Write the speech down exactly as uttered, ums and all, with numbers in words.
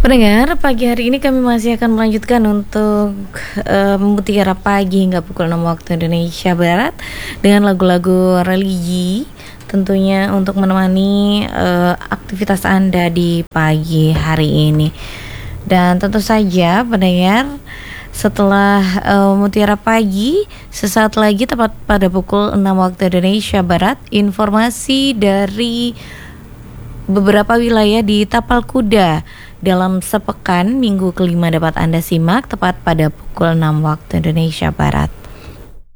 Pendengar, pagi hari ini kami masih akan melanjutkan untuk uh, Mutiara Pagi hingga pukul enam waktu Indonesia Barat dengan lagu-lagu religi, tentunya untuk menemani uh, aktivitas Anda di pagi hari ini. Dan tentu saja pendengar, setelah uh, Mutiara Pagi, sesaat lagi tepat pada pukul enam waktu Indonesia Barat, informasi dari beberapa wilayah di Tapal Kuda dalam sepekan minggu kelima dapat Anda simak tepat pada pukul enam waktu Indonesia Barat.